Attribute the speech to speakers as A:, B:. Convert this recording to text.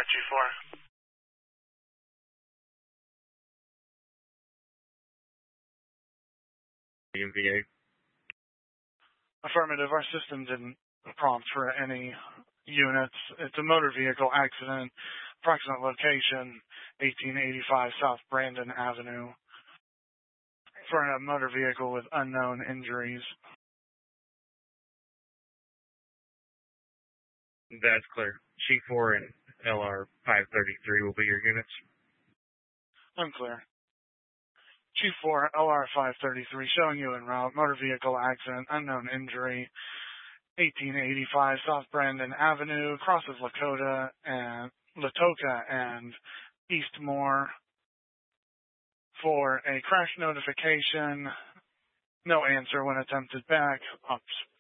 A: G4.
B: MVA.
C: Affirmative. Our system didn't prompt for any units. It's a motor vehicle accident. Approximate location, 1885 South Brandon Avenue. For a motor vehicle with unknown injuries.
B: That's clear. G4 and LR 533 will be your units.
C: Unclear. G4, LR 533, showing you en route. Motor vehicle accident, unknown injury. 1885 South Brandon Avenue, crosses Latoka and Eastmore. For a crash notification, no answer when attempted back. Ups.